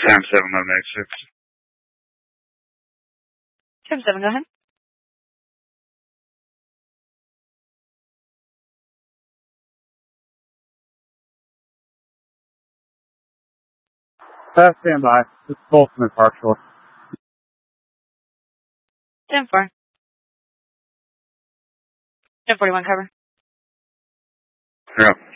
Sam 786. Sam 7, go ahead. Stand by. This is Boltzmann Parkshore. Sam 4. Sam 41, cover. Yeah.